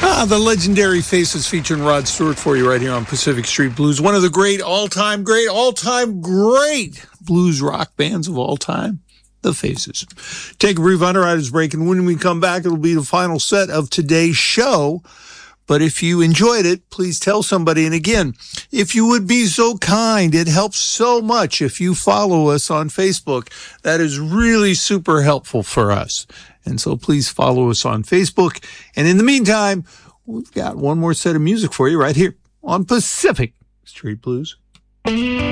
The legendary Faces featuring Rod Stewart for you right here on Pacific Street Blues. One of the all-time great blues rock bands of all time, the Faces. Take a brief underwriter's break, and when we come back, it'll be the final set of today's show. But if you enjoyed it, please tell somebody. And again, if you would be so kind, it helps so much if you follow us on Facebook. That is really super helpful for us. And so please follow us on Facebook. And in the meantime, we've got one more set of music for you right here on Pacific Street Blues.